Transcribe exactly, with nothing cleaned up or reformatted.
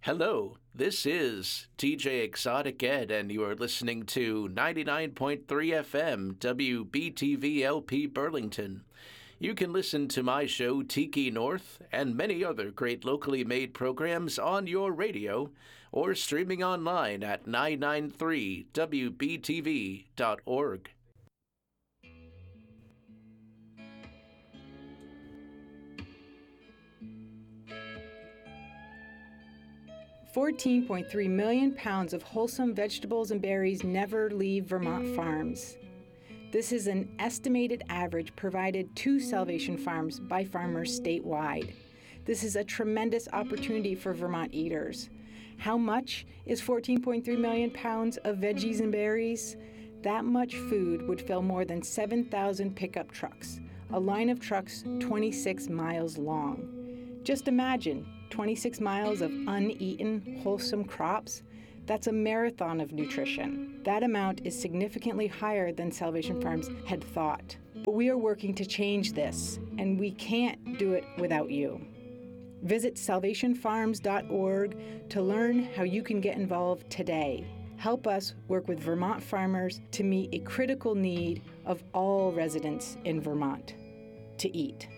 Hello, this is T J Exotic Ed, and you are listening to ninety-nine point three F M W B T V L P Burlington. You can listen to my show Tiki North and many other great locally made programs on your radio or streaming online at nine nine three W B T V dot org. fourteen point three million pounds of wholesome vegetables and berries never leave Vermont farms. This is an estimated average provided to Salvation Farms by farmers statewide. This is a tremendous opportunity for Vermont eaters. How much is fourteen point three million pounds of veggies and berries? That much food would fill more than seven thousand pickup trucks, a line of trucks twenty-six miles long. Just imagine twenty-six miles of uneaten, wholesome crops. That's a marathon of nutrition. That amount is significantly higher than Salvation Farms had thought. But we are working to change this, and we can't do it without you. Visit salvation farms dot org to learn how you can get involved today. Help us work with Vermont farmers to meet a critical need of all residents in Vermont: to eat.